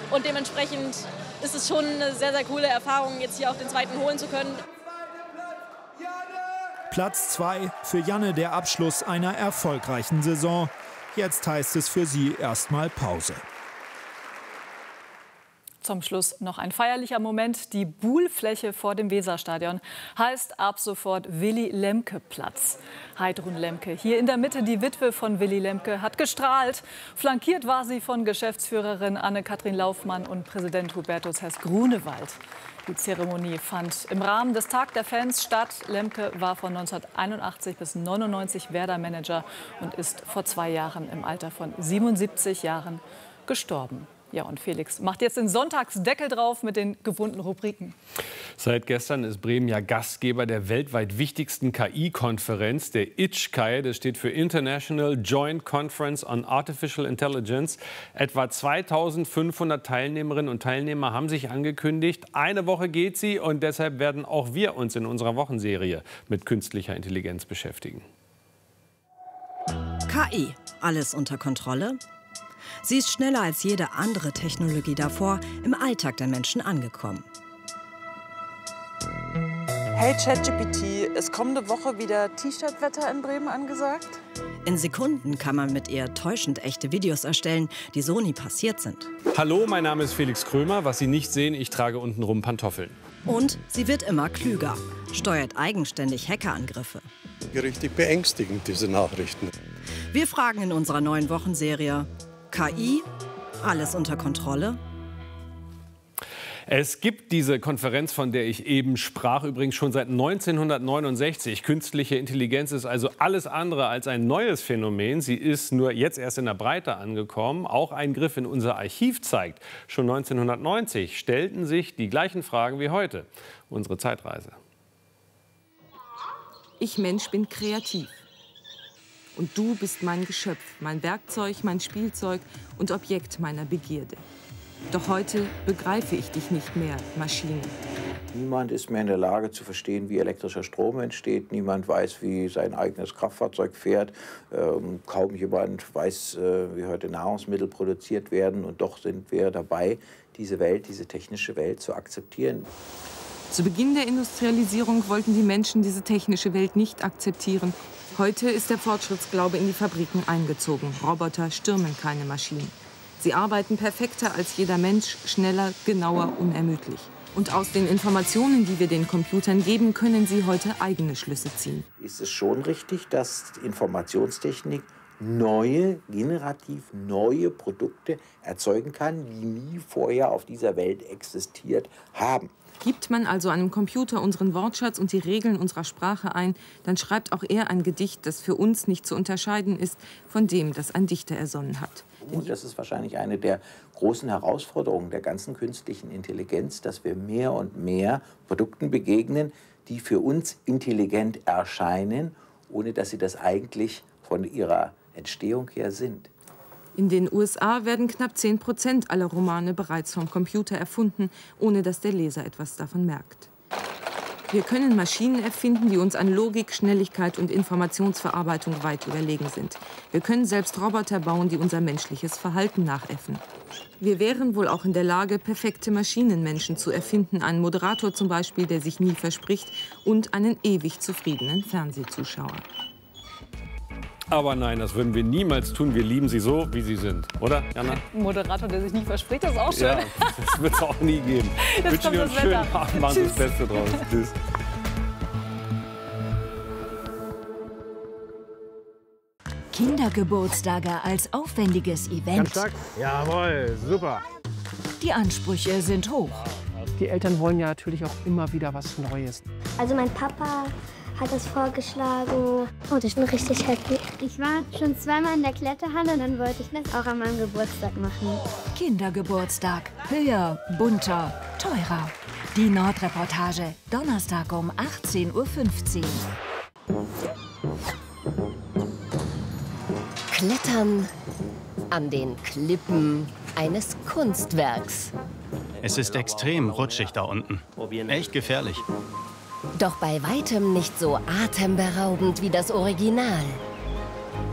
Und dementsprechend ist es schon eine sehr, sehr coole Erfahrung, jetzt hier auch den zweiten holen zu können. Platz 2 für Janne, der Abschluss einer erfolgreichen Saison. Jetzt heißt es für sie erstmal Pause. Zum Schluss noch ein feierlicher Moment. Die Buhlfläche vor dem Weserstadion heißt ab sofort Willy-Lemke-Platz. Heidrun Lemke, hier in der Mitte die Witwe von Willy Lemke, hat gestrahlt. Flankiert war sie von Geschäftsführerin Anne-Kathrin Laufmann und Präsident Hubertus Hess-Grunewald. Die Zeremonie fand im Rahmen des Tag der Fans statt. Lemke war von 1981 bis 1999 Werder-Manager und ist vor 2 Jahren im Alter von 77 Jahren gestorben. Ja, und Felix macht jetzt den Sonntagsdeckel drauf mit den gewohnten Rubriken. Seit gestern ist Bremen ja Gastgeber der weltweit wichtigsten KI-Konferenz, der ITCHKI. Das steht für International Joint Conference on Artificial Intelligence. Etwa 2500 Teilnehmerinnen und Teilnehmer haben sich angekündigt. Eine Woche geht sie und deshalb werden auch wir uns in unserer Wochenserie mit künstlicher Intelligenz beschäftigen. KI, alles unter Kontrolle? Sie ist schneller als jede andere Technologie davor im Alltag der Menschen angekommen. Hey ChatGPT, ist kommende Woche wieder T-Shirt-Wetter in Bremen angesagt? In Sekunden kann man mit ihr täuschend echte Videos erstellen, die so nie passiert sind. Hallo, mein Name ist Felix Krömer. Was Sie nicht sehen, ich trage untenrum Pantoffeln. Und sie wird immer klüger, steuert eigenständig Hackerangriffe. Richtig beängstigend, diese Nachrichten. Wir fragen in unserer neuen Wochenserie: KI, alles unter Kontrolle? Es gibt diese Konferenz, von der ich eben sprach, übrigens schon seit 1969. Künstliche Intelligenz ist also alles andere als ein neues Phänomen. Sie ist nur jetzt erst in der Breite angekommen. Auch ein Griff in unser Archiv zeigt, schon 1990 stellten sich die gleichen Fragen wie heute. Unsere Zeitreise. Ich Mensch bin kreativ. Und du bist mein Geschöpf, mein Werkzeug, mein Spielzeug und Objekt meiner Begierde. Doch heute begreife ich dich nicht mehr, Maschine. Niemand ist mehr in der Lage zu verstehen, wie elektrischer Strom entsteht. Niemand weiß, wie sein eigenes Kraftfahrzeug fährt. Kaum jemand weiß, wie heute Nahrungsmittel produziert werden. Und doch sind wir dabei, diese Welt, diese technische Welt zu akzeptieren. Zu Beginn der Industrialisierung wollten die Menschen diese technische Welt nicht akzeptieren. Heute ist der Fortschrittsglaube in die Fabriken eingezogen. Roboter stürmen keine Maschinen. Sie arbeiten perfekter als jeder Mensch, schneller, genauer, unermüdlich. Und aus den Informationen, die wir den Computern geben, können sie heute eigene Schlüsse ziehen. Ist es schon richtig, dass Informationstechnik generativ neue Produkte erzeugen kann, die nie vorher auf dieser Welt existiert haben? Gibt man also einem Computer unseren Wortschatz und die Regeln unserer Sprache ein, dann schreibt auch er ein Gedicht, das für uns nicht zu unterscheiden ist von dem, das ein Dichter ersonnen hat. Und das ist wahrscheinlich eine der großen Herausforderungen der ganzen künstlichen Intelligenz, dass wir mehr und mehr Produkten begegnen, die für uns intelligent erscheinen, ohne dass sie das eigentlich von ihrer Entstehung her sind. In den USA werden knapp 10% aller Romane bereits vom Computer erfunden, ohne dass der Leser etwas davon merkt. Wir können Maschinen erfinden, die uns an Logik, Schnelligkeit und Informationsverarbeitung weit überlegen sind. Wir können selbst Roboter bauen, die unser menschliches Verhalten nachäffen. Wir wären wohl auch in der Lage, perfekte Maschinenmenschen zu erfinden. Einen Moderator zum Beispiel, der sich nie verspricht, und einen ewig zufriedenen Fernsehzuschauer. Aber nein, das würden wir niemals tun. Wir lieben sie so, wie sie sind. Oder, Jana? Ein Moderator, der sich nicht verspricht, das ist auch schön. Ja, das wird es auch nie geben. Ich wünsche dir einen schönen Abend. Machen Sie das Beste draus. Tschüss. Kindergeburtstage als aufwendiges Event. Ganz stark. Jawohl, super. Die Ansprüche sind hoch. Die Eltern wollen ja natürlich auch immer wieder was Neues. Also mein Papa hat das vorgeschlagen und ich bin richtig happy. Ich war schon zweimal in der Kletterhalle und dann wollte ich das auch an meinem Geburtstag machen. Kindergeburtstag. Höher, bunter, teurer. Die Nordreportage. Donnerstag um 18:15 Uhr. Klettern an den Klippen eines Kunstwerks. Es ist extrem rutschig da unten. Echt gefährlich. Doch bei weitem nicht so atemberaubend wie das Original.